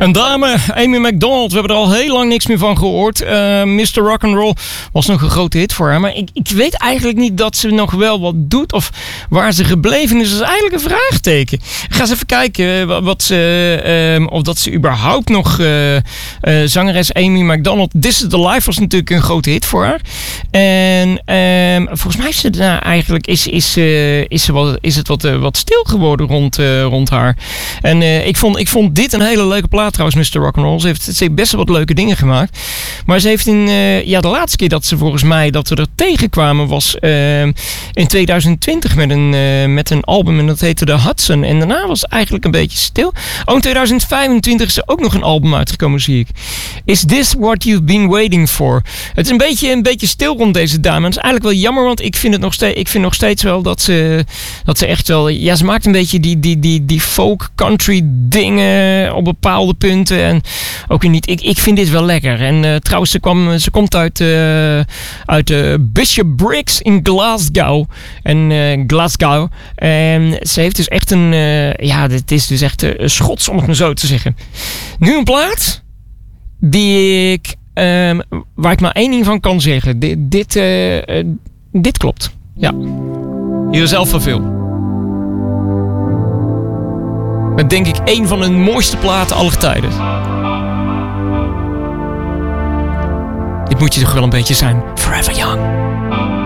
Een dame, Amy Macdonald, we hebben er al heel lang niks meer van gehoord. Mr. Rock'n'Roll was nog een grote hit voor haar. Maar ik weet eigenlijk niet dat ze nog wel wat doet of waar ze gebleven is. Dat is eigenlijk een vraagteken. Ik ga eens even kijken of dat ze überhaupt nog zangeres Amy Macdonald. This is the Life was natuurlijk een grote hit voor haar. En volgens mij is het eigenlijk is het wat stil geworden rond haar. En ik vond dit een hele leuke plaat trouwens, Mr. Rock'n'Roll. Ze heeft best wel wat leuke dingen gemaakt. Maar ze heeft de laatste keer dat we er tegenkwamen was in 2020 met een album en dat heette The Hudson. En daarna was het eigenlijk een beetje stil. In 2025 is er ook nog een album uitgekomen, zie ik. Is This What You've Been Waiting For? Het is een beetje stil rond deze dame. Dat is eigenlijk wel jammer, want ik vind nog steeds wel dat ze echt wel... Ja, ze maakt een beetje die folk country dingen op bepaalde punten. En ook niet... Ik vind dit wel lekker. En trouwens, ze komt uit Bishop Briggs in Glasgow. En ze heeft dus echt dit is dus echt Schots, om het maar zo te zeggen. Nu een plaat waar ik maar één ding van kan zeggen. Dit klopt. Ja. Hier zelf van veel. Met denk ik één van de mooiste platen aller tijden. Dit moet je toch wel een beetje zijn. Forever Young.